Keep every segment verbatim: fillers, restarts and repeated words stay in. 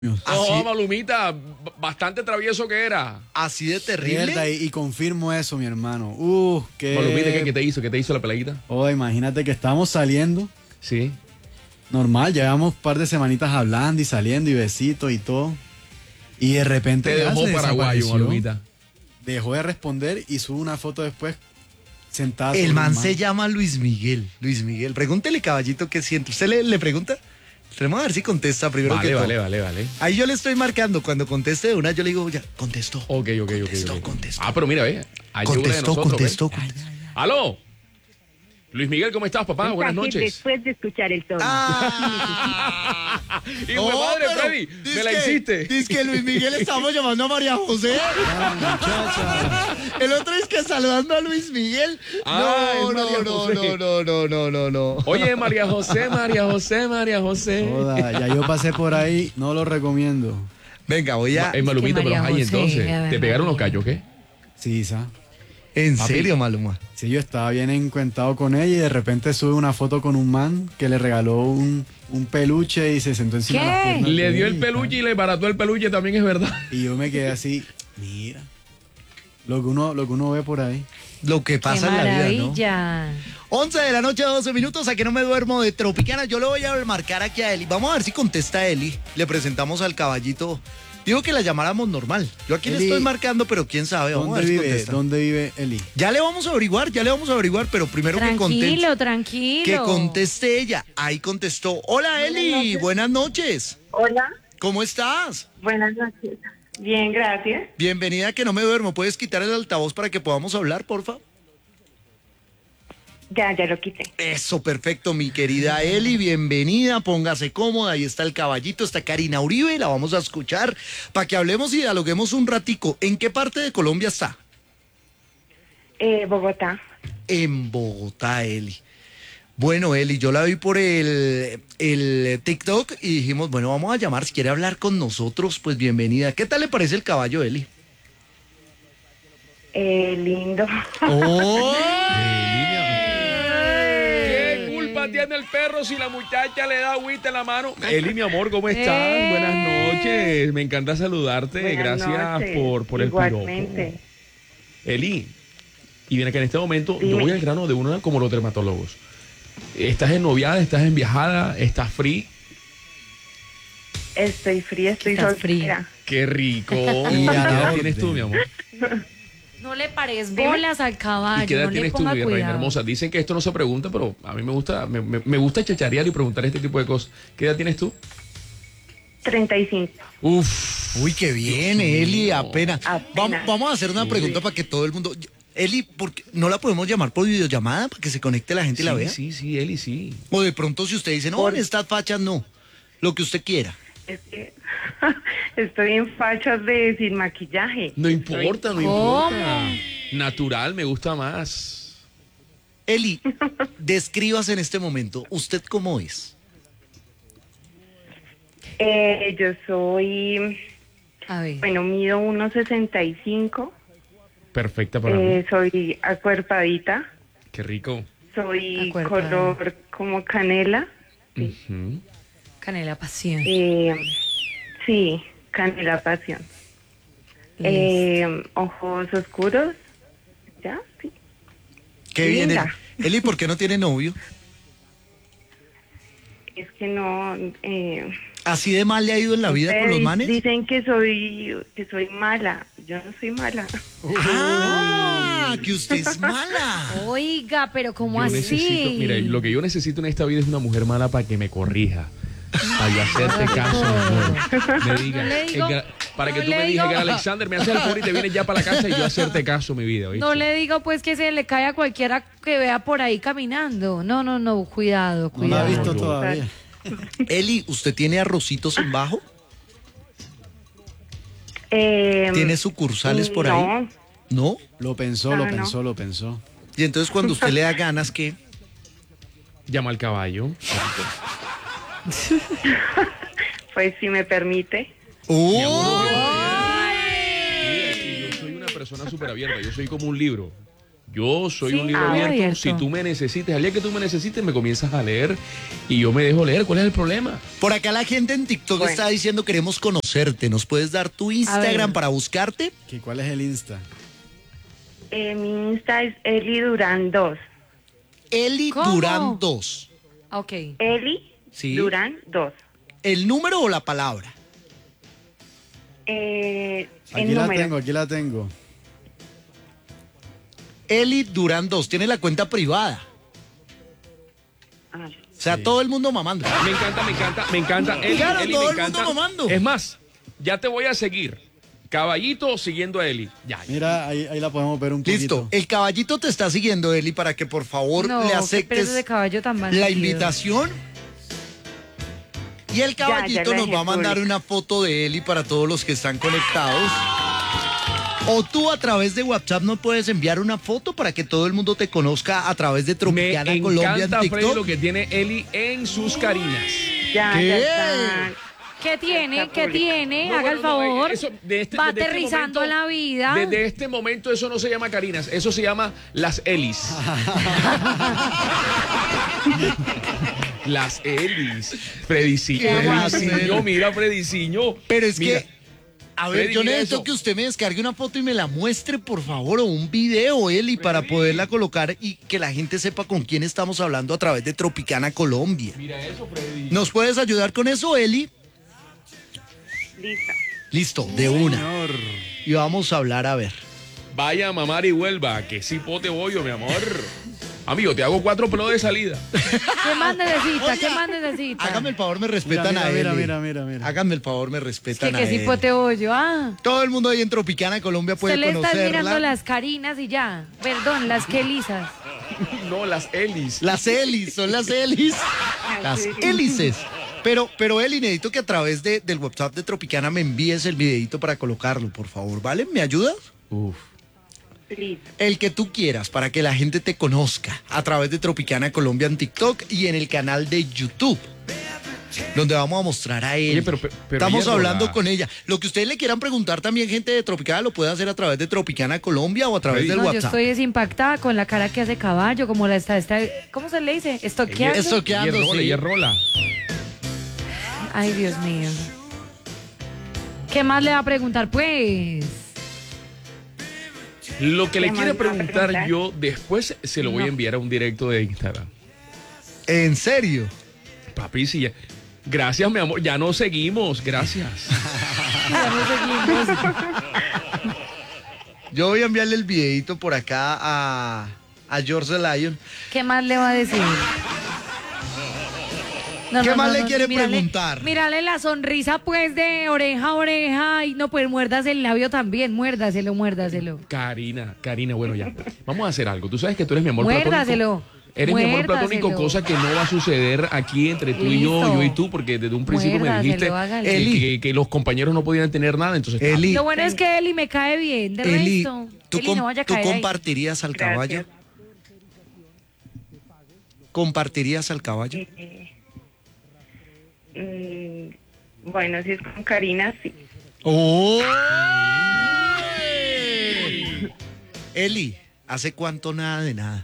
No, Malumita, bastante travieso que era. Así de terrible. Mierda, y, y confirmo eso, mi hermano. Uh, que... Malumita, ¿qué, ¿qué te hizo? ¿Qué te hizo la peladita? Oh, imagínate que estábamos saliendo. Sí. Normal, llevamos un par de semanitas hablando y saliendo y besitos y todo. Y de repente Te ya dejó se paraguayo, desapareció. Malumita. Dejó de responder y sube una foto después sentada. El sobre man un se llama Luis Miguel. Luis Miguel. Pregúntele, caballito, qué siente. ¿Usted le, le pregunta? Tenemos a ver si contesta primero Vale, que todo. vale, vale, vale. Ahí yo le estoy marcando. Cuando conteste de una, yo le digo, ya, contestó. Ok, ok, ok. Contestó, ok. contestó. Ah, pero mira, ve. Hay una de Contestó, nosotros, contestó, ¿ve? contestó. ¡Aló! Luis Miguel, ¿cómo estás, papá? Buenas noches. Después de escuchar el tono. Ah, Y no, mi madre, pero Freddy, dice me la que- hiciste. Dice que Luis Miguel estamos llamando a María José. muchacha. El otro es que saludando a Luis Miguel. Ah, no, es María no, no, José. no, no, no, no, no, no. Oye, María José, María José, María José. Joda, ya yo pasé por ahí, no lo recomiendo. Venga, voy a. Ey, Malumita, Es que pero María ay, José, entonces, a ver, ¿te pegaron los María. callos, qué? Sí, sa. En Papi. serio, Maluma. Sí, yo estaba bien encuentado con ella y de repente sube una foto con un man que le regaló un, un peluche y se sentó encima ¿Qué? de las piernas Le de dio él el y peluche y le barató el peluche, también es verdad. tal. Y yo me quedé así, mira. Lo que uno, lo que uno ve por ahí. Lo que ¡Qué pasa en la vida, ¿no? maravilla! once de la noche, doce minutos, a que no me duermo de Tropicana. Yo le voy a marcar aquí a Eli. Vamos a ver si contesta Eli. Le presentamos al caballito. Digo que la llamáramos normal. Yo aquí le Eli, estoy marcando, pero quién sabe. Vamos a ¿Dónde ver si vive, contesta. ¿Dónde vive Eli? Ya le vamos a averiguar, ya le vamos a averiguar, pero primero que conteste. Tranquilo, tranquilo. Que conteste ella. Ahí contestó. Hola, Eli. Buenas noches. Hola, ¿Cómo estás? buenas noches. Bien, gracias. Bienvenida a Que No Me Duermo. ¿Puedes quitar el altavoz para que podamos hablar, porfa? Ya, ya lo quité. Eso, perfecto, mi querida Eli, bienvenida, póngase cómoda, ahí está el caballito, está Karina Uribe, la vamos a escuchar para que hablemos y dialoguemos un ratico. ¿En qué parte de Colombia está? Eh, Bogotá. En Bogotá, Eli. Bueno, Eli, yo la vi por el, el TikTok y dijimos, bueno, vamos a llamar, si quiere hablar con nosotros, pues bienvenida. ¿Qué tal le parece el caballo, Eli? Eh, lindo. ¡Oh! ¿Qué culpa tiene el perro si la muchacha le da agüita en la mano? Eli, mi amor, ¿cómo estás? Eh. Buenas noches. Me encanta saludarte. Buenas Gracias noches. por, por el Igualmente. piropo. Eli, y viene que en este momento yo Dime. voy al grano de una como los dermatólogos. ¿Estás ennoviada? ¿Estás enviajada? ¿Estás free? Estoy fría, estoy Estás soltera. ¡Qué rico! Y ¿Qué a la edad tienes tú, orden. mi amor? No le pares bolas al caballo. ¿Y qué edad no le tienes tú, ponga mi reina cuidado. hermosa? Dicen que esto no se pregunta, pero a mí me gusta, me, me- me gusta chacharear y preguntar este tipo de cosas. ¿Qué edad tienes tú? treinta y cinco. Uf. Uy, qué bien, Eli, apenas. Apenas. Vamos, vamos a hacer una pregunta para que todo el mundo... Eli, ¿por qué no la podemos llamar por videollamada para que se conecte la gente y la Sí, vea? sí, sí, Eli, sí. O de pronto si usted dice, no, en estas fachas no. Lo que usted quiera. Es que estoy en fachas de sin maquillaje. No importa, no ¿Cómo? importa. Natural, me gusta más. Eli, descríbase en este momento, ¿usted cómo es? Eh, yo soy, A ver. bueno, mido uno sesenta y cinco. Perfecta para Eh, mí. soy acuerpadita. Qué rico. Soy Acuerpada. color como canela. Ujú. Canela pasión. Eh, sí, canela pasión. Eh, ojos oscuros. ¿Ya? Sí. Qué bien. Linda. Eli, Eli, ¿por qué no tiene novio? Es que no. Eh, ¿Así de mal le ha ido en la vida con los ustedes manes? Dicen que soy que soy mala. Yo no soy mala. Ah, que usted es mala. Oiga, pero ¿cómo Yo así? necesito, mira, lo que yo necesito en esta vida es una mujer mala para que me corrija. Para yo hacerte caso, mi amor. Me diga, No le digo- Edgar, para que no tú le me digo- digas, Edgar Alexander, me haces el favor y te vienes ya para la casa y yo hacerte caso, mi vida, ¿oíste? No le digo pues que se le cae a cualquiera que vea por ahí caminando. No, no, no, cuidado, No la ha cuidado. visto no. todavía. Eli, ¿usted tiene arrocitos en bajo? Eh, ¿Tiene sucursales por ahí? no, ¿No? Lo pensó, Ah, lo no. pensó, lo pensó. Y entonces cuando usted le da ganas, ¿qué? Llama al caballo. pues si me permite. Mi amor, ¡Oh! Mira, que yo soy una persona súper abierta, yo soy como un libro. Yo soy Sí, un libro ah, abierto. abierto. Si tú me necesites, al día que tú me necesites, me comienzas a leer y yo me dejo leer. ¿Cuál es el problema? Por acá la gente en TikTok Bueno. está diciendo queremos conocerte. ¿Nos puedes dar tu Instagram ver. para buscarte? ¿Qué- ¿Cuál es el Insta? Eh, mi Insta es Eli Durán dos. Eli ¿Cómo? Durán dos. Ok. Eli Sí. Durán dos. ¿El número o la palabra? Eh, Aquí el la número. tengo, aquí la tengo. Eli Durán dos. Tiene la cuenta privada. Ah, O sea, Sí. todo el mundo mamando. Me encanta, me encanta, me encanta. Eli, Claro, Eli, todo me el mundo encanta. mamando. Es más, ya te voy a seguir. Caballito siguiendo a Eli. Ya, ya. Mira, ahí, ahí la podemos ver un poquito. Listo. El caballito te está siguiendo, Eli, para que por favor No, le qué aceptes pereza de caballo tan mal la nacido. invitación. Y el Ya, caballito ya la nos dejé va a mandar pública. una foto de Eli para todos los que están conectados. O tú a través de WhatsApp nos puedes enviar una foto para que todo el mundo te conozca a través de Me Tropicana Colombia en encanta, Freddy, TikTok. lo que tiene Eli en sus carinas. Ya, ¿Qué? ya está. ¿Qué tiene? Está ¿Qué público. tiene? No, Haga bueno, el no, favor. eso, de este- Va desde este aterrizando momento- a la vida. Desde este momento eso no se llama carinas, eso se llama las Elis. Las Elis. Frediciño, ¿Qué va a Frediciño, hacer? mira Frediciño. Pero es Mira, que, a ver, Freddy, yo mira necesito eso. que usted me descargue una foto y me la muestre, por favor, o un video, Eli, para poderla colocar y que la gente sepa con quién estamos hablando a través de Tropicana Colombia. Mira eso, Freddy. ¿Nos puedes ayudar con eso, Eli? Listo. Listo, de una. Señor. Y vamos a hablar, a ver. Vaya a mamar y vuelva, que sí pote bollo, mi amor. Amigo, te hago cuatro pelos de salida. ¿Qué más necesita? Oiga, ¿Qué más necesita? Hágame el favor, me Mira, respetan mira, a mira, Eli. mira, mira, mira. Háganme el favor, me Es respetan que, a que sí Eli. potebollo. Ah. Todo el mundo ahí en Tropicana Colombia puede Se le están conocerla. mirando las carinas y ya. Perdón, las que lisas. No, las Elis. Las Elis, son las Elis. Las hélices. Pero, pero Eli, necesito que a través de, del WhatsApp de Tropicana me envíes el videito para colocarlo, por favor, ¿vale? ¿Me ayudas? Uf. Listo. El que tú quieras, para que la gente te conozca a través de Tropicana Colombia en TikTok y en el canal de YouTube, donde vamos a mostrar a él. Oye, pero- pero Estamos ella es hablando droga. con ella. Lo que ustedes le quieran preguntar también, gente de Tropicana, lo puede hacer a través de Tropicana Colombia o a través Freddy. del No, yo WhatsApp. estoy desimpactada con la cara que hace caballo, como la está, está ¿cómo se le dice? Estoqueando. Esto- Y es rola, sí. y es rola. Ay, Dios mío. ¿Qué más le va a preguntar, pues? Lo que le ¿Qué quiero más me va a preguntar preguntar? yo después se lo voy a No. enviar a un directo de Instagram. ¿En serio? Papi, sí, ya. Gracias, mi amor. Ya no seguimos. Gracias. Ya no seguimos. Yo voy a enviarle el videito por acá a, a George Lion. ¿Qué más le va a decir? No, ¿Qué no, más no, le no, quiere mírale- preguntar? Mírale la sonrisa, pues, de oreja a oreja. Y no, pues, muerdas el labio también. Muérdaselo, muérdaselo. Karina, Karina, bueno, ya. Vamos a hacer algo. Tú sabes que tú eres mi amor Muérdaselo. platónico. Eres mi amor platónico, Muérdaselo. cosa que no va a suceder aquí entre tú y yo, Listo. yo y tú, porque desde un principio me Muérdaselo, dijiste hágale. que, Eli. que- que los compañeros no podían tener nada, entonces... Eli, Lo bueno es que Eli me cae bien. De Eli, resto, ¿tú, Eli com- no vaya a tú caer ahí. compartirías al Gracias. caballo? ¿Compartirías al caballo? Mm, bueno, si es con Karina, sí. ¡Oh! Eli, ¿hace cuánto nada de nada?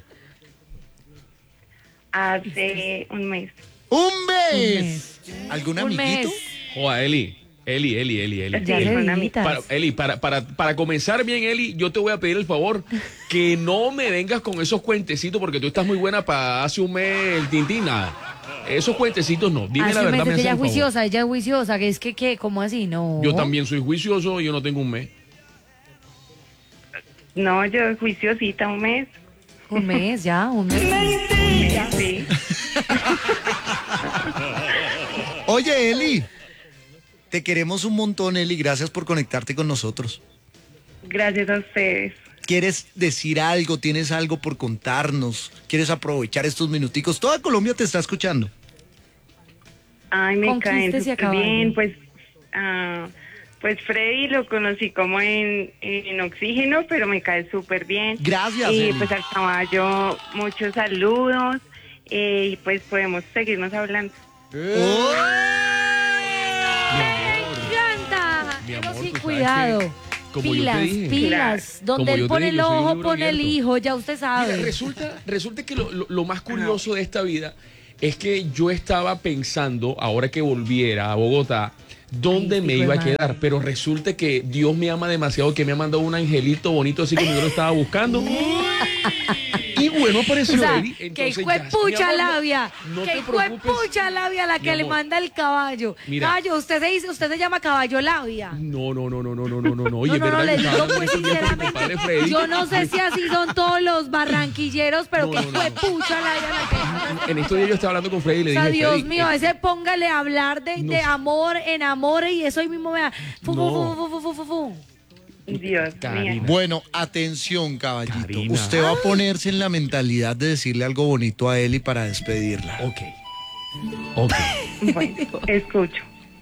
Hace un mes. ¡Un mes! mes. ¿Algún Un amiguito? mes. Joa, Eli, Eli, Eli, Eli, Eli. Ya Sí, se con editas. Para, Eli, para, para, para comenzar bien, Eli, yo te voy a pedir el favor que no me vengas con esos cuentecitos porque tú estás muy buena para hace un mes el tintín, nada. Esos cuentecitos no. Dime Hace la un verdad, mes me es que haces ella el es favor. juiciosa, ella es juiciosa, que es que, ¿qué? ¿Cómo así? No. Yo también soy juicioso, yo no tengo un mes. No, yo juiciosita un mes. Un mes, ya, un mes. Sí. Oye, Eli, te queremos un montón, Eli. Gracias por conectarte con nosotros. Gracias a ustedes. ¿Quieres decir algo? ¿Tienes algo por contarnos? ¿Quieres aprovechar estos minuticos? Toda Colombia te está escuchando. Ay, me caen Conquístese a súper caballo. bien. Pues, ah, pues Freddy lo conocí como en, en Oxígeno, pero me cae súper bien. Gracias, Y Eli. pues al caballo, muchos saludos. eh, y pues podemos seguirnos hablando. ¡Oh! ¡Me encanta! Mi Pero amor, sin tú sabes cuidado. que Como yo te pilas, dije. pilas. Como Donde yo él te pone dije, el yo soy un ojo, libro pone el abierto. hijo, ya usted sabe. Mira, resulta, resulta que lo, lo- lo más curioso de esta vida es que yo estaba pensando, ahora que volviera a Bogotá, dónde Ay, me hijo de iba a madre. quedar, pero resulta que Dios me ama demasiado que me ha mandado un angelito bonito así como yo lo estaba buscando. Y bueno, apareció O sea, Eli, que entonces fue ya, mi pucha amor, no- labia, no que te fue preocupes. pucha labia la Mi que le amor. manda el caballo. Mira. Caballo, usted se dice, usted se llama caballo labia. No, no, no, no, no, no, no, no, no. Oye, no, no, es no, verdad le que digo estaba hablando pues estos días con mi sinceramente, compadre Freddy. yo no sé si así son todos los barranquilleros, pero No, que no, no, fue no. pucha labia la que le manda. En estos días yo estaba hablando con Freddy y le O sea, dije, Dios Freddy, mío, eh, ese póngale a hablar de, No de sé. amor, enamore y eso ahí mismo vea. Fu, fu, No. fu, fu, fu, fu, fu. Dios Karina. mío. Bueno, atención, caballito. Karina. Usted va a ponerse en la mentalidad de decirle algo bonito a Eli para despedirla. ok. Ok. Bueno, escucho.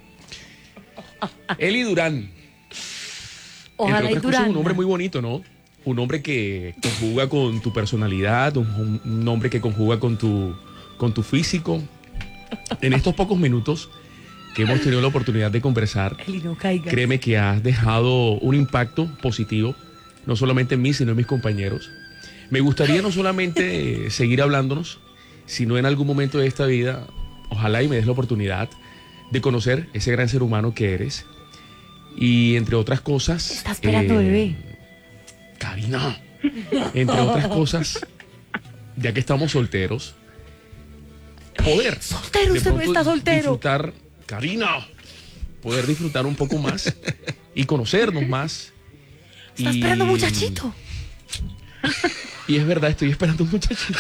Eli Durán. Ojalá Entre y otras cosas, Durán. un hombre muy bonito, ¿no? Un hombre que conjuga con tu personalidad, un, un hombre que conjuga con tu, con tu físico. En estos pocos minutos que hemos tenido la oportunidad de conversar, Eli, no caiga. créeme que has dejado un impacto positivo, no solamente en mí, sino en mis compañeros. Me gustaría no solamente eh, seguir hablándonos, sino en algún momento de esta vida, ojalá y me des la oportunidad de conocer ese gran ser humano que eres. Y entre otras cosas... Está esperando, eh, bebé. Karina, entre otras cosas, ya que estamos solteros, poder... Soltero, de usted no pronto está soltero. Disfrutar, Karina, poder disfrutar un poco más y conocernos más. Está Y- esperando muchachito. Y es verdad, estoy esperando un muchachito.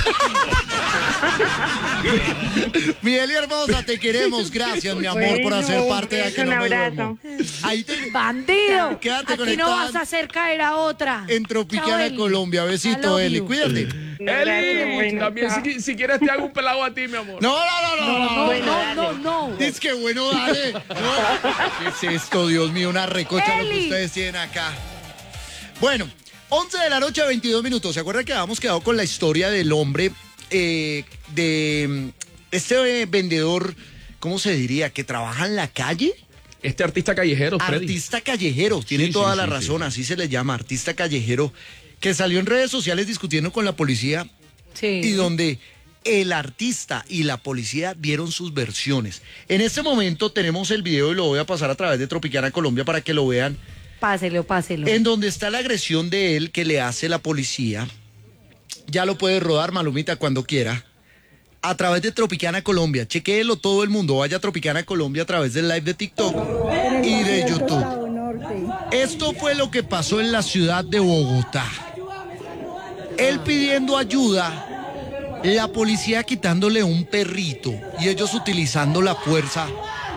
Mi Eli hermosa, te queremos. Gracias, mi amor, por Bueno, hacer parte de un Aquí no beso, me un abrazo. duermo. Ahí te... Bandido. Quédate Aquí no conectada vas a hacer caer a otra. En Chao, Tropicana, Eli. Colombia. I Besito, love Eli. you. Cuídate. Un abrazo, Eli, bueno, también chao. si, si quieres te hago un pelado a ti, mi amor. No, no, no, no. No, no. Bueno, no, dale. no, no. Es que bueno, dale. No. ¿Qué es esto, Dios mío? Una recocha lo que Eli. ustedes tienen acá. Bueno, once de la noche, veintidós minutos. ¿Se acuerdan que habíamos quedado con la historia del hombre, eh, de mm, este eh, vendedor, ¿cómo se diría? Que trabaja en la calle. Este artista callejero, Freddy. Artista callejero, tiene Sí, toda sí, la sí, razón, sí. así se le llama, artista callejero, que salió en redes sociales discutiendo con la policía Sí. y donde el artista y la policía dieron sus versiones. En este momento tenemos el video y lo voy a pasar a través de Tropicana Colombia para que lo vean, Páselo, páselo. en donde está la agresión de él que le hace la policía. Ya lo puede rodar, Malumita, cuando quiera. A través de Tropicana Colombia. Chequéelo todo el mundo. Vaya a Tropicana Colombia a través del live de TikTok y de YouTube. Esto fue lo que pasó en la ciudad de Bogotá. Él pidiendo ayuda, la policía quitándole un perrito y ellos utilizando la fuerza.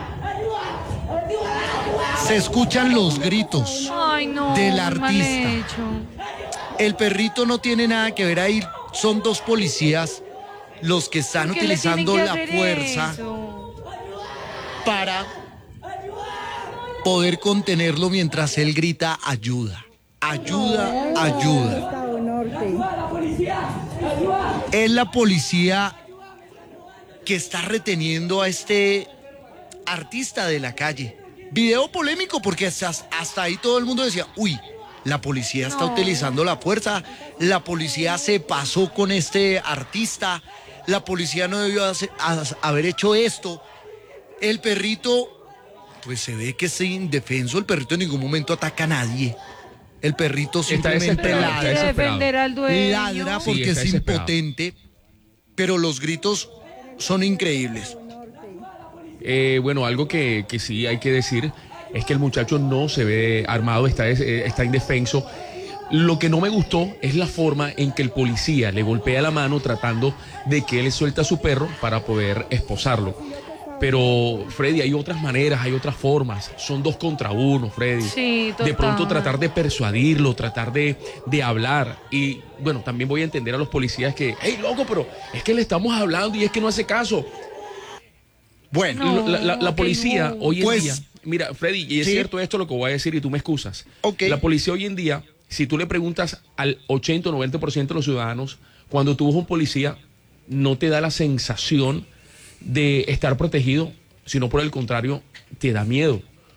Se escuchan los gritos. Ay, no. del muy mal artista. hecho. El perrito no tiene nada que ver ahí. Son dos policías los que están ¿Por qué le tienen utilizando que la hacer fuerza eso? para poder contenerlo mientras él grita ayuda, ayuda, ayuda. Es la policía que está reteniendo a este artista de la calle. Video polémico porque hasta, hasta ahí todo el mundo decía, uy, la policía está No. utilizando la fuerza, la policía se pasó con este artista, la policía no debió hacer- a- haber hecho esto. El perrito, pues se ve que es indefenso, el perrito en ningún momento ataca a nadie. El perrito Está simplemente desesperado, está ladra, Quiere desesperado. defender al dueño. ladra Sí, porque está es desesperado. impotente, pero los gritos son increíbles. Eh, bueno, algo que, que sí hay que decir es que el muchacho no se ve armado, está, des- eh, está indefenso. Lo que no me gustó es la forma en que el policía le golpea la mano tratando de que él suelta a su perro para poder esposarlo. Pero, Freddy, hay otras maneras, hay otras formas. Son dos contra uno, Freddy. Sí, De pronto total. tratar de persuadirlo, tratar de, de hablar. Y, bueno, también voy a entender a los policías que, hey, loco, pero es que le estamos hablando y es que no hace caso. Bueno, No. La, la- la que policía no. hoy en Pues- día, mira, Freddy, y es Sí. cierto esto lo que voy a decir y tú me excusas. Ok. La policía hoy en día, si tú le preguntas al ochenta o noventa por ciento de los ciudadanos, cuando tú ves un policía, no te da la sensación de estar protegido, sino por el contrario, te da miedo.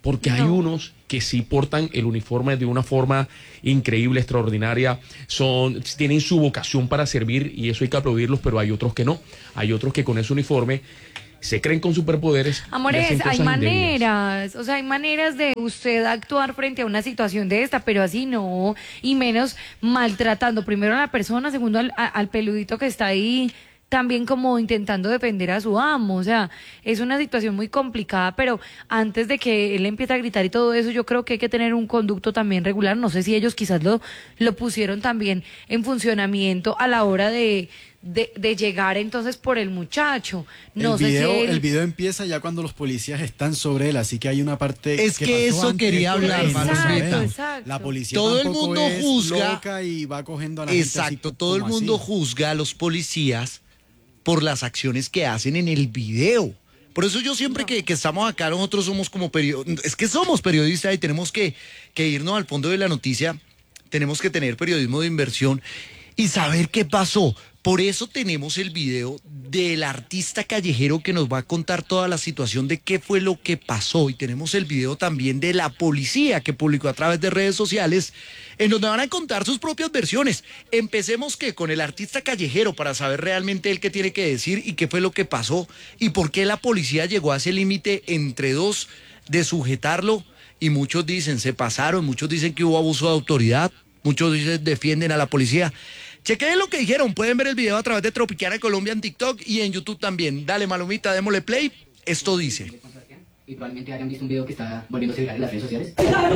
porque hay No. unos que sí portan el uniforme de una forma increíble, extraordinaria, son, tienen su vocación para servir y eso hay que aplaudirlos, pero hay otros que no. Hay otros que con ese uniforme se creen con superpoderes. y hacen Amores, hay cosas indebidas. maneras, o sea, hay maneras de usted actuar frente a una situación de esta, pero así no, y menos maltratando primero a la persona, segundo al, a- al peludito que está ahí, también como intentando defender a su amo, o sea, es una situación muy complicada, pero antes de que él empiece a gritar y todo eso, yo creo que hay que tener un conducto también regular, no sé si ellos quizás lo, lo pusieron también en funcionamiento a la hora de... De, de llegar entonces por el muchacho. No el, sé video, si él... el video empieza ya cuando los policías están sobre él, así que hay una parte Es que pasó eso antes quería que hablar, no Exacto, se ven. exacto. La policía Todo el tampoco mundo es juzga- loca y va cogiendo a la gente así Exacto, todo el como mundo así. juzga a los policías por las acciones que hacen en el video. Por eso yo siempre que, que estamos acá, nosotros somos como periodistas, es que somos periodistas y tenemos que, que irnos al fondo de la noticia, tenemos que tener periodismo de inversión y saber qué pasó. Por eso tenemos el video del artista callejero que nos va a contar toda la situación de qué fue lo que pasó. Y tenemos el video también de la policía que publicó a través de redes sociales, en donde van a contar sus propias versiones. Empecemos que con el artista callejero para saber realmente él qué tiene que decir y qué fue lo que pasó y por qué la policía llegó a ese límite entre dos de sujetarlo. Y muchos dicen se pasaron, muchos dicen que hubo abuso de autoridad, muchos dicen defienden a la policía. Chequen lo que dijeron, pueden ver el video a través de Tropicana Colombia en TikTok y en YouTube también. Dale, Malumita, démosle play. Esto dice. Y probablemente hayan visto un video que está volviéndose viral en las redes sociales.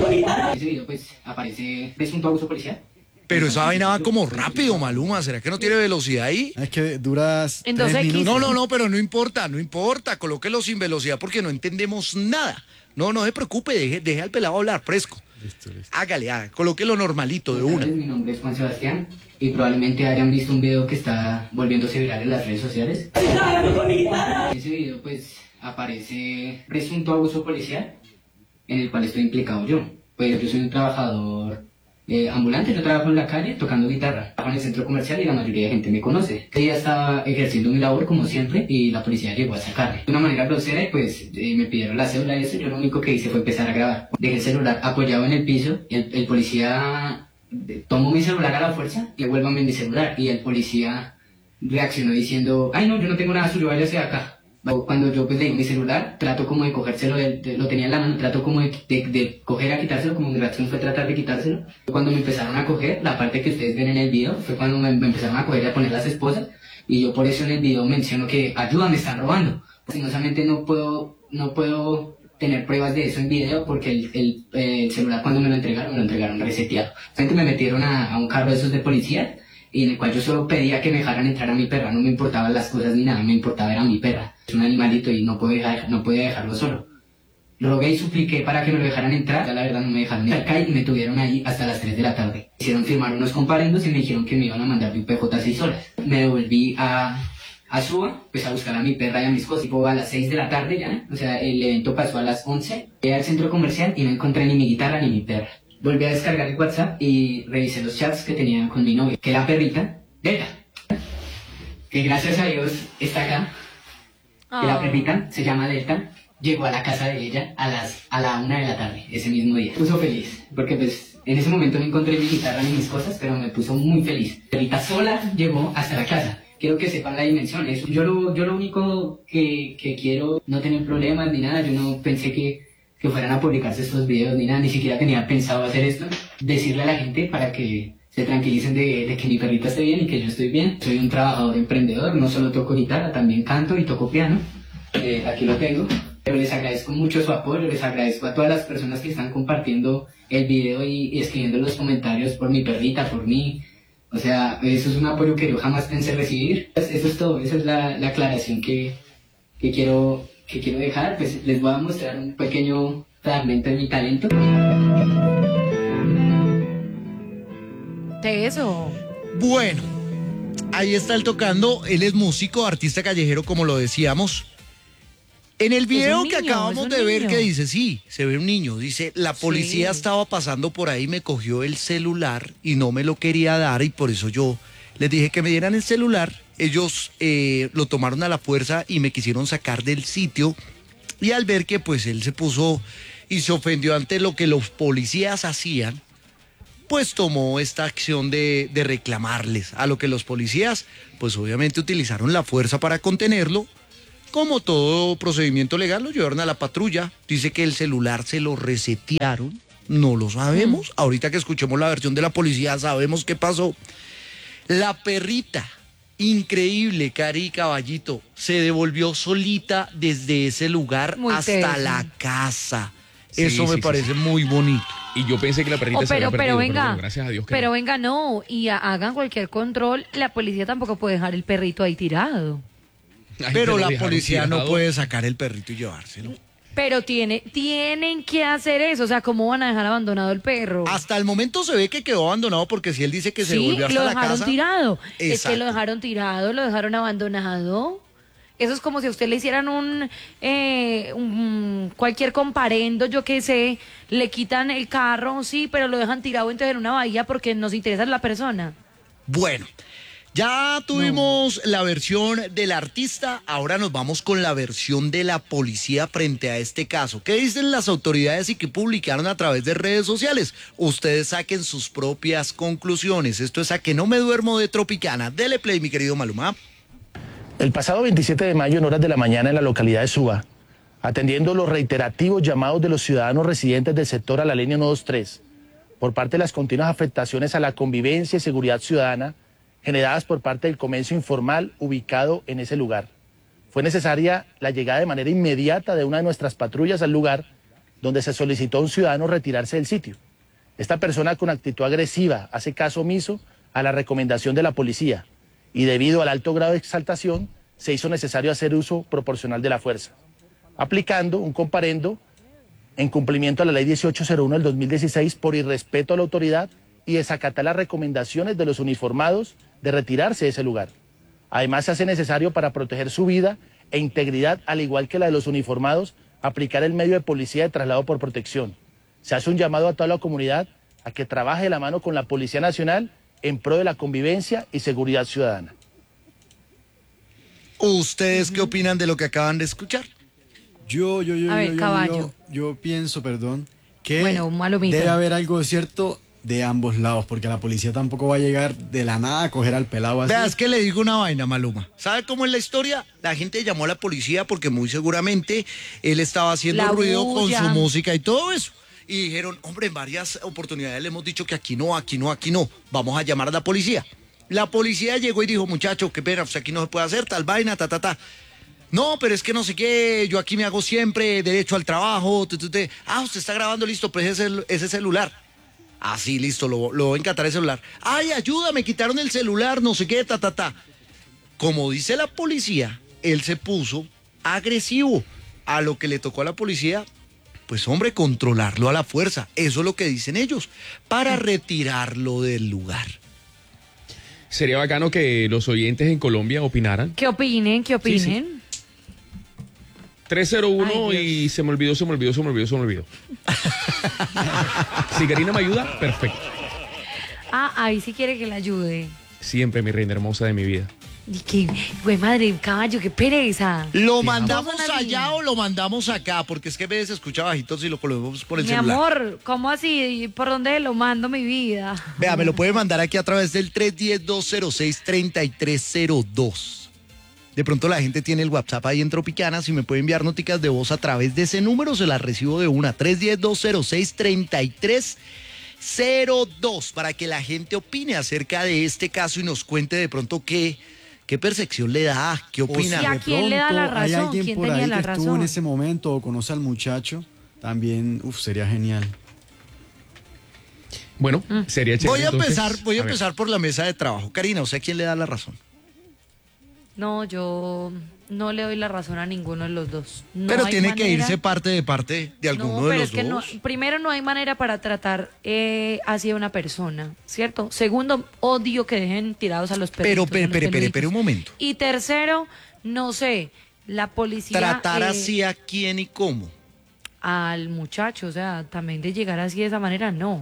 Ese video pues aparece presunto abuso policial. Pero esa vaina va como rápido, Maluma. ¿Será que no tiene velocidad ahí? Es que duras En tres dos equis. minutos. No, no, no, pero no importa, no importa. Colóquelo sin velocidad porque no entendemos nada. No, no se preocupe, deje, deje al pelado hablar fresco. Listo, listo. Hágale, hágale, colóquelo normalito de una. Mi nombre es Juan Sebastián y probablemente hayan visto un video que está volviéndose viral en las redes sociales. Ese video pues aparece presunto abuso policial en el cual estoy implicado yo. Pues yo soy un trabajador eh, ambulante, yo trabajo en la calle tocando guitarra, trabajo en el centro comercial y la mayoría de gente me conoce. Ella estaba ejerciendo mi labor como siempre y la policía llegó a sacarme. De una manera grosera y pues eh, me pidieron la cédula y eso, yo lo único que hice fue empezar a grabar. Dejé el celular apoyado en el piso, el, el policía eh, tomó mi celular a la fuerza y devuélvame mi celular y el policía reaccionó diciendo, ay no, yo no tengo nada suyo, váyase de acá. Cuando yo pues le di mi celular, trato como de cogérselo, de, de- lo tenía en la mano, trato como de, de, de coger a quitárselo, como mi reacción fue tratar de quitárselo. Cuando me empezaron a coger, la parte que ustedes ven en el video, fue cuando me, me empezaron a coger y a poner las esposas, y yo por eso en el video menciono que, ayuda, me están robando. Lastimosamente no puedo, no puedo tener pruebas de eso en video, porque el, el, eh, el celular cuando me lo entregaron, me lo entregaron reseteado. Entonces me metieron a, a un carro de esos de policía, y en el cual yo solo pedía que me dejaran entrar a mi perra, no me importaban las cosas ni nada, me importaba era mi perra. Es un animalito y no podía, dejar, no podía dejarlo solo. Lo rogué y supliqué para que me lo dejaran entrar, ya la verdad no me dejaron ir acá y me tuvieron ahí hasta las tres de la tarde. Hicieron firmar unos comparendos y me dijeron que me iban a mandar de U P J seis horas. Me devolví a, a Suba, pues a buscar a mi perra y a mis cosas, tipo a las seis de la tarde ya, o sea, el evento pasó a las once. Fui al centro comercial y no encontré ni mi guitarra ni mi perra. Volví a descargar el WhatsApp y revisé los chats que tenía con mi novia, que la perrita, Delta, que gracias a Dios está acá, que la Ah. perrita se llama Delta, llegó a la casa de ella a las a la una de la tarde, ese mismo día. Me puso feliz, porque pues en ese momento no encontré mi guitarra ni mis cosas, pero me puso muy feliz. La perrita sola llegó hasta la casa. Quiero que sepan la dimensión. Eso. Yo, lo, yo lo único que, que quiero, no tener problemas ni nada, yo no pensé que que fueran a publicarse estos videos ni nada, ni siquiera tenía pensado hacer esto, decirle a la gente para que se tranquilicen de, de que mi perrita esté bien y que yo estoy bien. Soy un trabajador emprendedor, no solo toco guitarra, también canto y toco piano. Eh, aquí lo tengo. Pero les agradezco mucho su apoyo, les agradezco a todas las personas que están compartiendo el video y, y escribiendo los comentarios por mi perrita, por mí. O sea, eso es un apoyo que yo jamás pensé recibir. Pues eso es todo, esa es la, la aclaración que, que quiero que quiero dejar. Pues les voy a mostrar un pequeño fragmento de mi talento. De eso. Bueno, ahí está él tocando. Él es músico, artista callejero, como lo decíamos. En el video un que niño, acabamos es un de ver, niño. que dice, sí, se ve un niño. Dice, la policía Sí. estaba pasando por ahí, me cogió el celular y no me lo quería dar y por eso yo les dije que me dieran el celular. Ellos eh, lo tomaron a la fuerza y me quisieron sacar del sitio. Y al ver que pues él se puso y se ofendió ante lo que los policías hacían, pues tomó esta acción de, de reclamarles, a lo que los policías, pues obviamente utilizaron la fuerza para contenerlo. Como todo procedimiento legal, lo llevaron a la patrulla. Dice que el celular se lo resetearon, no lo sabemos. Mm. Ahorita que escuchemos la versión de la policía sabemos qué pasó. La perrita, increíble, Cari Caballito, se devolvió solita desde ese lugar muy hasta terso. La casa. Sí, Eso sí, me sí, parece sí. muy bonito. Y yo pensé que la perrita oh, pero, se había pero perdido, venga, pero gracias a Dios que Pero no. venga, no, y a, hagan cualquier control, la policía tampoco puede dejar el perrito ahí tirado. Ay, pero, pero la policía tirado. No puede sacar el perrito y llevárselo. Pero tiene, tienen que hacer eso, o sea, ¿cómo van a dejar abandonado el perro? Hasta el momento se ve que quedó abandonado porque si él dice que se sí, volvió hasta la casa. lo dejaron tirado. Exacto. Es que lo dejaron tirado, lo dejaron abandonado. Eso es como si a usted le hicieran un, eh, un cualquier comparendo, yo qué sé, le quitan el carro, sí, pero lo dejan tirado entonces en una bahía porque nos interesa la persona. Bueno, ya tuvimos no. la versión del artista, ahora nos vamos con la versión de la policía frente a este caso. ¿Qué dicen las autoridades y qué publicaron a través de redes sociales? Ustedes saquen sus propias conclusiones. Esto es A Que No Me Duermo de Tropicana. Dele play, mi querido Maluma. El pasado veintisiete de mayo, en horas de la mañana, en la localidad de Suba, atendiendo los reiterativos llamados de los ciudadanos residentes del sector a la línea ciento veintitrés, por parte de las continuas afectaciones a la convivencia y seguridad ciudadana generadas por parte del comercio informal ubicado en ese lugar, fue necesaria la llegada de manera inmediata de una de nuestras patrullas al lugar, donde se solicitó a un ciudadano retirarse del sitio. Esta persona, con actitud agresiva, hace caso omiso a la recomendación de la policía, y debido al alto grado de exaltación, se hizo necesario hacer uso proporcional de la fuerza, aplicando un comparendo en cumplimiento a la ley dieciocho cero uno del dos mil dieciséis por irrespeto a la autoridad y desacatar las recomendaciones de los uniformados de retirarse de ese lugar. Además, se hace necesario, para proteger su vida e integridad, al igual que la de los uniformados, aplicar el medio de policía de traslado por protección. Se hace un llamado a toda la comunidad a que trabaje de la mano con la Policía Nacional en pro de la convivencia y seguridad ciudadana. ¿Ustedes qué opinan de lo que acaban de escuchar? Yo, yo, yo, a yo, ver, yo, yo, yo pienso, perdón, que bueno, debe haber algo cierto de ambos lados, porque la policía tampoco va a llegar de la nada a coger al pelado así. Vea, es que le digo una vaina, Maluma. ¿Sabe cómo es la historia? La gente llamó a la policía porque muy seguramente él estaba haciendo la ruido bulla. con su música y todo eso. Y dijeron, hombre, en varias oportunidades le hemos dicho que aquí no, aquí no, aquí no. Vamos a llamar a la policía. La policía llegó y dijo, muchacho, qué pena, pues aquí no se puede hacer tal vaina, ta, ta, ta. No, pero es que no sé qué, yo aquí me hago siempre derecho al trabajo. Tu, tu, tu. Ah, usted está grabando, listo, pues ese, ese celular. Ah, sí, listo, lo, lo voy a encantar el celular. Ay, ayuda, me quitaron el celular, no sé qué, ta, ta, ta. Como dice la policía, él se puso agresivo. A lo que le tocó a la policía, pues hombre, controlarlo a la fuerza. Eso es lo que dicen ellos, para retirarlo del lugar. Sería bacano que los oyentes en Colombia opinaran. ¿Qué opinen? ¿Qué opinen? Sí, sí. tres cero uno y se me olvidó, se me olvidó, se me olvidó, se me olvidó. Si Karina me ayuda, perfecto. Ah, ahí sí quiere que la ayude. Siempre, mi reina hermosa de mi vida. Y qué, güey, madre, caballo, qué pereza. ¿Lo mandamos allá o lo mandamos acá? Porque es que a veces se escucha bajito si lo colocamos por el mi celular. Mi amor, ¿cómo así? ¿Por dónde lo mando, mi vida? Vea, me lo puede mandar aquí a través del tres uno cero, dos cero seis, tres tres cero dos. De pronto la gente tiene el WhatsApp ahí en Tropicana. Si me puede enviar noticas de voz a través de ese número, se las recibo de una. tres uno cero, dos cero seis, tres tres cero dos. Para que la gente opine acerca de este caso y nos cuente de pronto qué... ¿Qué percepción le da? ¿Qué opina? ¿Y a quién le da la razón? ¿Hay alguien ¿Quién por tenía ahí la que razón? estuvo en ese momento o conoce al muchacho? También, uf, sería genial. Bueno, mm. sería chévere. Voy a entonces, empezar, voy a, a empezar por la mesa de trabajo. Karina, ¿usted a quién le da la razón? No, yo no le doy la razón a ninguno de los dos. No pero hay tiene manera... que irse parte de parte de alguno no, de los es que dos. No, primero, no hay manera para tratar eh, así a una persona, ¿cierto? Segundo, odio que dejen tirados a los perritos. Pero, pero, pero, pero, un momento. Y tercero, no sé, la policía... ¿Tratar eh, así a quién y cómo? Al muchacho, o sea, también de llegar así de esa manera, no.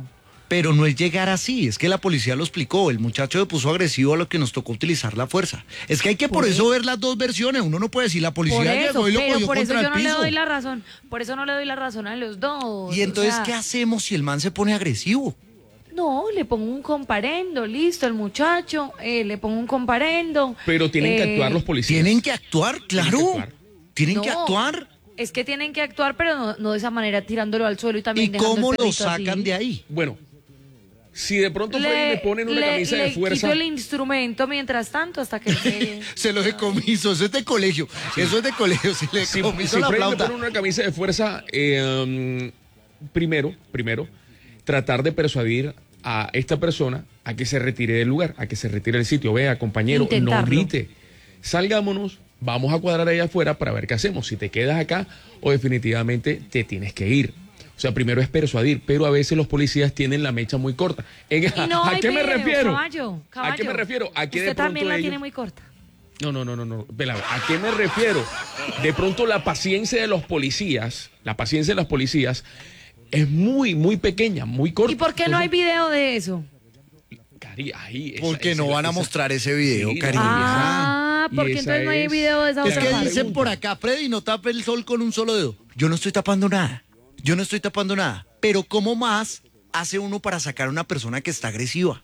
Pero no es llegar así, es que la policía lo explicó, el muchacho se puso agresivo a lo que nos tocó utilizar la fuerza. Es que hay que por, por eso ver las dos versiones, uno no puede decir la policía por eso, llegó y lo pero cogió por eso contra yo el no piso. le doy la razón, por eso no le doy la razón a los dos. Y entonces, o sea, ¿qué hacemos si el man se pone agresivo? no, le pongo un comparendo, listo, el muchacho, eh, le pongo un comparendo. Pero tienen eh, que actuar los policías. Tienen que actuar, claro. Tienen que actuar. Tienen No, que actuar. Es que tienen que actuar, pero no, no de esa manera, tirándolo al suelo y también ¿Y dejando cómo el lo perrito sacan así. de ahí? Bueno, si de pronto Freddy le ponen una le- camisa le de fuerza... quito el instrumento mientras tanto hasta que se... Se lo decomiso, eso es de colegio. Eso es de colegio, si le Si, decomiso si la Freddy le flauta. pone una camisa de fuerza, eh, um, primero, primero, tratar de persuadir a esta persona a que se retire del lugar, a que se retire del sitio. Vea, compañero, no Intentarlo. grite. Salgámonos, vamos a cuadrar allá afuera para ver qué hacemos. Si te quedas acá o definitivamente te tienes que ir. O sea, primero es persuadir, pero a veces los policías tienen la mecha muy corta. En- Y no ¿A hay qué me video, refiero? Caballo, caballo. ¿A qué me refiero? ¿A qué de Usted también pronto la ellos- tiene muy corta. No, no, no, no, no. Vela, ¿a qué me refiero? De pronto la paciencia de los policías, la paciencia de los policías es muy, muy pequeña, muy corta. ¿Y por qué no hay video de eso? Cari, ahí, esa- Porque esa- no van a esa- mostrar ese video, Sí, no. cariño. Ah, Y porque esa entonces no hay es- video de esa Es otra que parte. dicen por acá, Freddy, no tape el sol con un solo dedo. Yo no estoy tapando nada. Yo no estoy tapando nada. Pero ¿cómo más hace uno para sacar a una persona que está agresiva?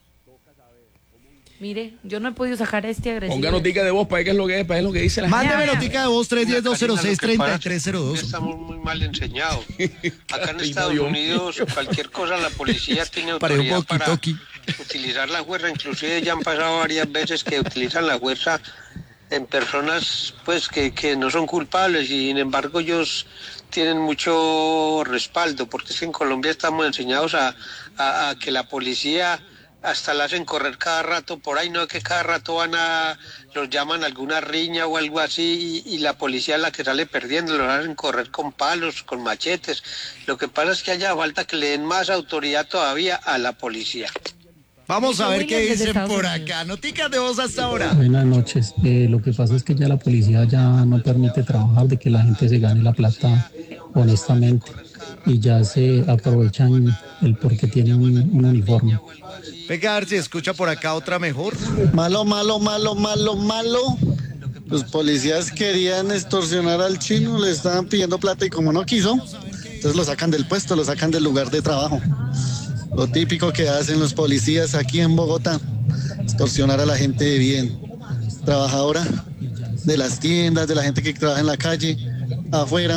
Mire, yo no he podido sacar este agresivo. Ponga notica de voz para ver qué es lo que es, para ver lo que dice la gente. Mándeme ya. notica de voz tres uno cero dos cero seis tres Karina, tres cero lo que dos. pasa es que Estamos muy mal enseñados. Acá en Ay, Estados Dios Unidos, mío. cualquier cosa la policía tiene Parece un autoridad para walkie-talkie. utilizar la fuerza. Inclusive ya han pasado varias veces que utilizan la fuerza en personas pues que, que no son culpables y sin embargo ellos tienen mucho respaldo, porque es que en Colombia estamos enseñados a, a, a que la policía hasta la hacen correr cada rato por ahí, no que cada rato van a, los llaman a alguna riña o algo así y, y la policía es la que sale perdiendo, los hacen correr con palos, con machetes. Lo que pasa es que haya falta que le den más autoridad todavía a la policía. Vamos a ver qué Williams desde dicen Estados por Unidos. acá. Noticas de voz hasta ahora. Buenas noches. Eh, lo que pasa es que ya la policía ya no permite trabajar, de que la gente se gane la plata honestamente y ya se aprovechan el porque tienen un, un uniforme. Venga, a ver si escucha por acá otra mejor. Malo, malo, malo, malo, malo. Los policías querían extorsionar al chino, le estaban pidiendo plata y como no quiso, entonces lo sacan del puesto, lo sacan del lugar de trabajo. Lo típico que hacen los policías aquí en Bogotá, extorsionar a la gente de bien, trabajadora, de las tiendas, de la gente que trabaja en la calle, afuera.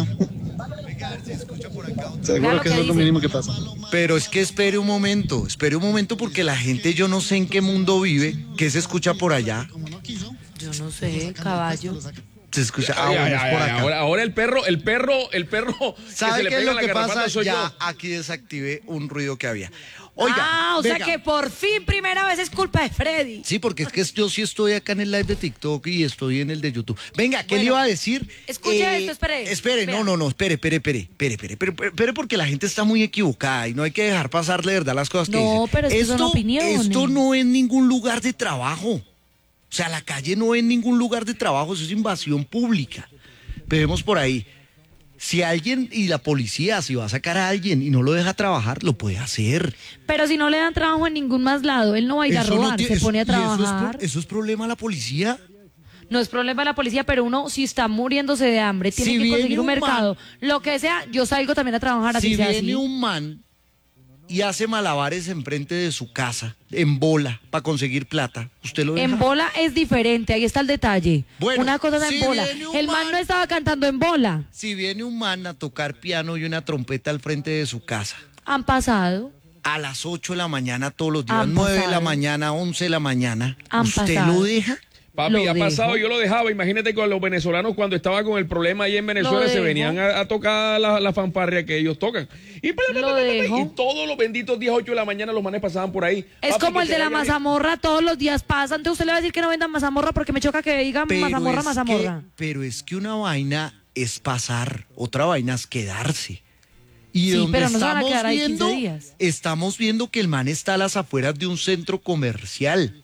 Seguro que eso es lo mínimo que pasa. Pero es que espere un momento, espere un momento porque la gente yo no sé en qué mundo vive, ¿qué se escucha por allá? Yo no sé, caballo. Se escucha, ah, Ay, bueno, ay, es por ay, acá. ahora, ahora el perro, el perro, el perro que se ¿Sabe le qué es pega lo la que garrapata pasa? soy Ya yo. aquí desactivé un ruido que había. Oiga, ah, o venga. sea que por fin primera vez es culpa de Freddy. Sí, porque es que yo sí estoy acá en el live de TikTok y estoy en el de YouTube. Venga, ¿qué Bueno, le iba a decir? escuche esto, espere. Espere, Vea. no, no, no, espere, espere, espere, espere, espere, espere, espere, porque la gente está muy equivocada y no hay que dejar pasar de verdad las cosas que No, dicen. pero es que son esto, opiniones. Esto no es ningún lugar de trabajo. O sea, la calle no es ningún lugar de trabajo, eso es invasión pública. Vemos por ahí. Si alguien y la policía, si va a sacar a alguien y no lo deja trabajar, lo puede hacer. Pero si no le dan trabajo en ningún más lado, él no va a ir a Eso no robar, tiene- se pone a eso- y eso es pro- trabajar. Eso es, problema de la policía. No es problema de la policía, pero uno si está muriéndose de hambre, tiene Si que viene conseguir un un man- mercado, lo que sea, yo salgo también a trabajar así Si sea viene así. un man y hace malabares enfrente de su casa, en bola, para conseguir plata, ¿usted lo deja? En bola es diferente, ahí está el detalle. Bueno, Una cosa es si en bola. viene un El man man- no estaba cantando en bola. Si viene un man a tocar piano y una trompeta al frente de su casa, Han pasado. a las ocho de la mañana todos los días, Han nueve de la pasado. mañana, once de la mañana, Han ¿usted pasado. lo deja? Papi, Lo ha dejo. pasado, yo lo dejaba. Imagínate con los venezolanos cuando estaba con el problema ahí en Venezuela, Lo se dejo. venían a, a tocar la, la fanfarria que ellos tocan. Y, bla, bla, Lo bla, bla, bla, dejo. y todos los benditos días, ocho de la mañana, los manes pasaban por ahí. Es Papi, como que el te de la vaya bien. mazamorra, todos los días pasa. Entonces usted le va a decir que no vendan mazamorra porque me choca que digan mazamorra, es mazamorra. Que, pero es que una vaina es pasar, otra vaina es quedarse. Y Sí, donde pero no se van a estamos quedar ahí viendo, quince días. estamos viendo que el man está a las afueras de un centro comercial.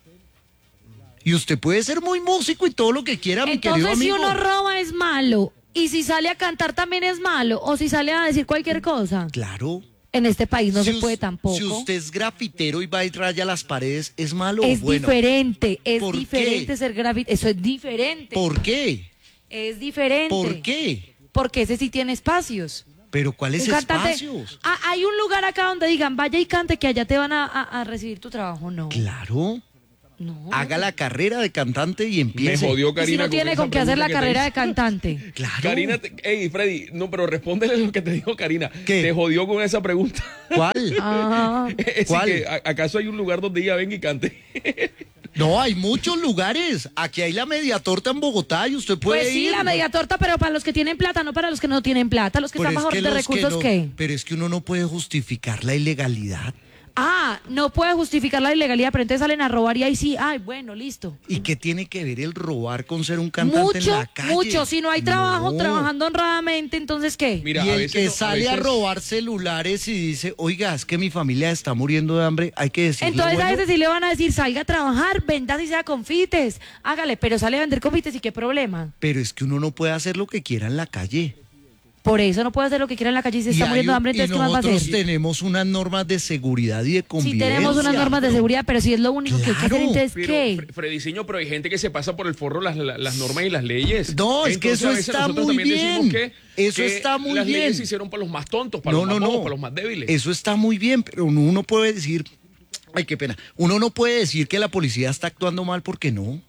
Y usted puede ser muy músico y todo lo que quiera, mi querido Entonces si amigo. uno roba es malo. Y si sale a cantar también es malo. O si sale a decir cualquier cosa. Claro, En este país no Si se us- puede tampoco. Si usted es grafitero y va y raya las paredes, ¿es malo o Es bueno? diferente, es ¿Por diferente qué? ser grafitero. Eso es diferente. ¿Por qué? Es diferente. ¿Por qué? Porque ese sí tiene espacios. ¿Pero cuáles Un cantante- espacios? Ah, hay un lugar acá donde digan, vaya y cante que allá te van a, a- a recibir tu trabajo. No. Claro. No. Haga la carrera de cantante y empiece. Me jodió Y si Karina no tiene esa con qué hacer la pregunta que te carrera hice. de cantante. Claro. Karina, te- ey, Freddy, no, pero respóndele lo que te dijo Karina. ¿Qué? Te jodió con esa pregunta. ¿Cuál? Ah, Es ¿Cuál? que, ¿a- ¿acaso hay un lugar donde ella venga y cante? No, hay muchos lugares. Aquí hay la media torta en Bogotá y usted puede pues sí, ir. la media torta, pero para los que tienen plata, no para los que no tienen plata. Los que Pero están es bajos que de los recursos, que no- ¿qué? Pero es que uno no puede justificar la ilegalidad. Ah, no puede justificar la ilegalidad, pero entonces salen a robar y ahí sí, ay, bueno, listo. ¿Y qué tiene que ver el robar con ser un cantante en Mucho, la calle? mucho. Si no hay trabajo, No. trabajando honradamente, entonces ¿qué? Mira, y a el veces que no- a sale a veces- robar celulares y dice, oiga, es que mi familia está muriendo de hambre, hay que decirle, Entonces a bueno, veces sí le van a decir, salga a trabajar, venda si sea confites, hágale, pero sale a vender confites y qué problema. pero es que uno no puede hacer lo que quiera en la calle. Por eso no puede hacer lo que quiera en la calle y se Y está hay muriendo de un- hambre, y entonces ¿qué más va a nosotros hacer? tenemos unas normas de seguridad y de Sí convivencia. tenemos unas normas de seguridad, pero si es lo único que hay que hacer, Claro, entonces Pero, ¿qué? Fre- Frediciño, pero hay gente que se pasa por el forro las, las, las normas y las leyes. No, es que Entonces, eso a veces está nosotros muy también decimos bien. que- Eso que está muy las leyes bien. se hicieron para los más tontos, para No, los más no, bobos, no. para los más débiles. Eso está muy bien, pero uno no puede decir, ay, qué pena, uno no puede decir que la policía está actuando mal porque no.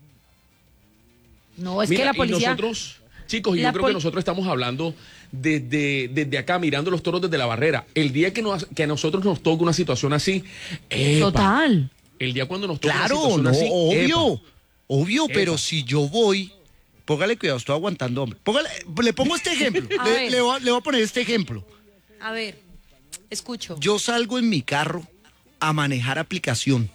No, es Mira, que la y policía... nosotros, chicos, y la yo creo pol- que nosotros estamos hablando desde, desde acá, mirando los toros desde la barrera. El día que, nos, que a nosotros nos toca una situación así, epa, Total. el día cuando nos toca una Claro, situación no, así, obvio, epa. obvio, pero Epa. si yo voy, póngale cuidado, estoy aguantando, hombre. Póngale, le pongo este ejemplo, A le, ver. le voy a, le voy a poner este ejemplo. A ver, escucho. Yo salgo en mi carro a manejar aplicación.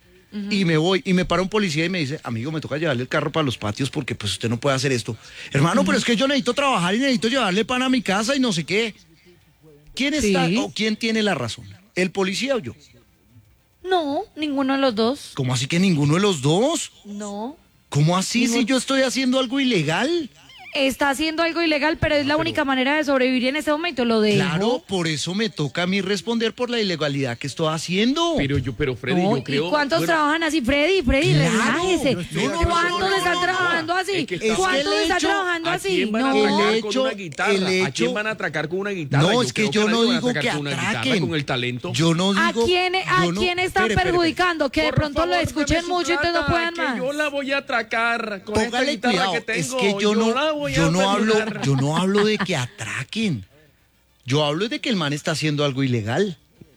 Y me voy, y me para un policía y me dice, amigo, me toca llevarle el carro para los patios porque pues usted no puede hacer esto. Hermano, pero es que yo necesito trabajar y necesito llevarle pan a mi casa y no sé qué. ¿Quién está Sí. o quién tiene la razón? ¿El policía o yo? No, ninguno de los dos. ¿Cómo así que ninguno de los dos? No. ¿Cómo así Ninguno. si yo estoy haciendo algo ilegal? Está haciendo algo ilegal, pero es la única manera de sobrevivir en este momento. Lo dejo. Claro, por eso me toca a mí responder por la ilegalidad que estoy haciendo. Pero yo, pero Freddy, No, yo creo... ¿y cuántos bueno, trabajan así, Freddy? Freddy, Claro. relájese. No, no, no, ¿Cuántos no, no, están no, trabajando así? Es que está- ¿Cuántos Es que el están hecho- trabajando ¿A así? quién van a No. atracar El con hecho- una guitarra? el ¿A quién hecho- van a atracar con una guitarra? No, es que creo yo nadie no va a digo atracar que con una guitarra, atraquen. con el talento. Yo no ¿A digo. quién, a yo no- quién están espere, espere, espere. perjudicando? Que de Por pronto lo favor, escuchen deme su mucho y entonces no plata, puedan que más. yo la voy a atracar con esta Póngale guitarra cuidado, que tengo. es que yo, la no, voy a yo no hablo, perdonar. yo no hablo de que atraquen. Yo hablo de que el man está haciendo algo ilegal.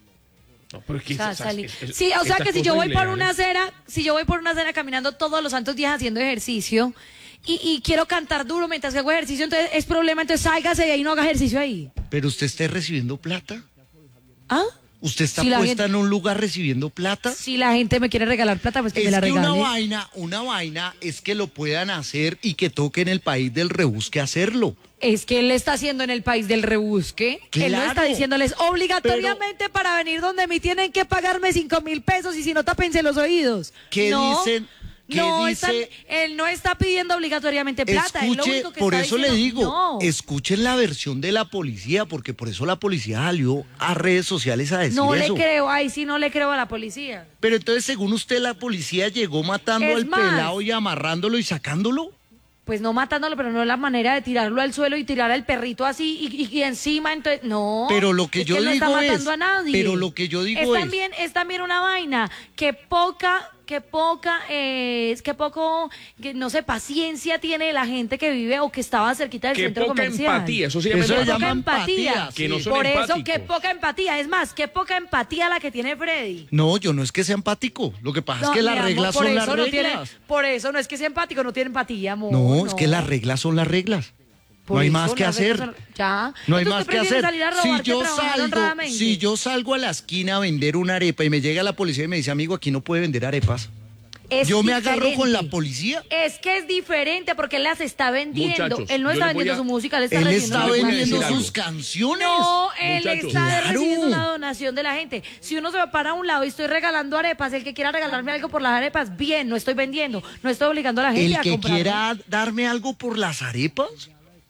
No, pero es que O sea, esas- salí- esas- Sí, o sea estas que si yo cosas voy por ilegales- una acera, si yo voy por una acera caminando todos los santos días haciendo ejercicio y, y quiero cantar duro mientras que hago ejercicio, entonces es problema, entonces sálgase de ahí y no haga ejercicio ahí. Pero usted está recibiendo plata. ¿Ah? ¿Usted está Si la puesta gente- en un lugar recibiendo plata? Si la gente me quiere regalar plata, pues que Es me la que una regale. vaina, una vaina es que lo puedan hacer y que toque en el país del rebusque hacerlo. Es que él le está haciendo en el país del rebusque. Él no Claro. está diciéndoles obligatoriamente para venir donde me tienen que pagarme cinco mil pesos y si no tápense los oídos. ¿Qué No, dicen? ¿Qué no dice? están- él no está pidiendo obligatoriamente plata. es lo Escuche, único que por está eso le diciendo. digo, No. escuchen la versión de la policía, porque por eso la policía salió a redes sociales a decir No le eso. creo, ay, sí, no le creo a la policía. Pero entonces, según usted, la policía llegó matando Es al más. pelado y amarrándolo y sacándolo. Pues no matándolo, pero no es la manera de tirarlo al suelo y tirar al perrito así y, y- y encima, entonces, no. Pero lo que es yo él no está digo es- matando a nadie. pero lo que yo digo es es- también es también una vaina que poca que poca eh, es que poco que no sé paciencia tiene la gente que vive o que estaba cerquita del Que centro poca comercial. empatía, eso se llama Eso Qué se empatía. poca llama empatía. empatía, Que no sí. son Por eso, empáticos. qué poca empatía. Es más, qué poca empatía la que tiene Freddy. No, yo no es que sea empático. Lo que pasa No, es que mi las amor, reglas por son las eso no tiene- reglas. por eso no es que sea empático, no tiene empatía, amor. No, es que las reglas son las reglas. Por no hay eso más que las hacer. reglas son- Ya. No hay Entonces, más ¿usted que prefiere hacer. salir a robar Si que yo trabajar salgo, honradamente? si yo salgo a la esquina a vender una arepa y me llega la policía y me dice, amigo, aquí no puede vender arepas. Es yo me agarro diferente. con la policía. Es que es diferente porque él las está vendiendo. Muchachos, él no yo está les voy vendiendo a- su música, él está Él recibiendo está yo les voy a vendiendo decir sus algo. canciones. No, él Muchachos. está Claro. recibiendo una donación de la gente. Si uno se va para un lado y estoy regalando arepas, el que quiera regalarme algo por las arepas, bien, no estoy vendiendo, no estoy obligando a la gente El a que comprar. quiera darme algo por las arepas,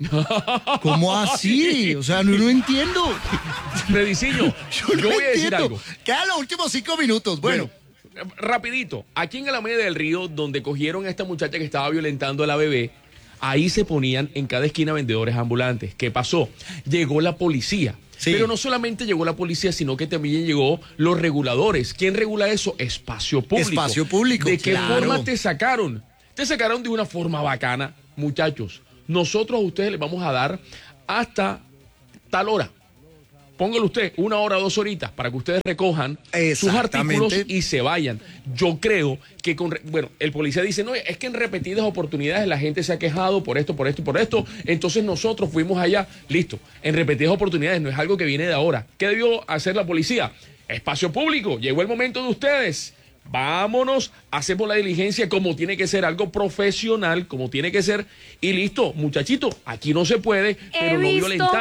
¿Cómo así? O sea, no, no entiendo. Fredicillo, yo, no voy a decir entiendo. algo. Quedan los últimos cinco minutos. Bueno. bueno, rapidito. Aquí en Alameda del Río, donde cogieron a esta muchacha que estaba violentando a la bebé, ahí se ponían en cada esquina vendedores ambulantes. ¿Qué pasó? Llegó la policía. Sí. Pero no solamente llegó la policía, sino que también llegó los reguladores. ¿Quién regula eso? Espacio público. Espacio público. ¿De qué claro. forma te sacaron? Te sacaron de una forma bacana, muchachos. Nosotros a ustedes les vamos a dar hasta tal hora. Póngalo usted una hora, dos horitas para que ustedes recojan sus artículos y se vayan. Yo creo que con, bueno, el policía dice, no, es que en repetidas oportunidades la gente se ha quejado por esto, por esto y por esto. Entonces nosotros fuimos allá, listo. En repetidas oportunidades, no es algo que viene de ahora. ¿Qué debió hacer la policía? Espacio público, llegó el momento de ustedes. Vámonos, hacemos la diligencia como tiene que ser, algo profesional, como tiene que ser. Y listo, muchachito, aquí no se puede, pero no violentar.